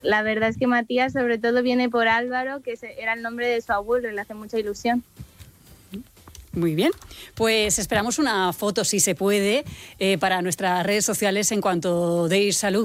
La verdad es que Matías sobre todo viene por Álvaro, que era el nombre de su abuelo y le hace mucha ilusión. Muy bien, pues esperamos una foto, si se puede, para nuestras redes sociales en cuanto deis salud.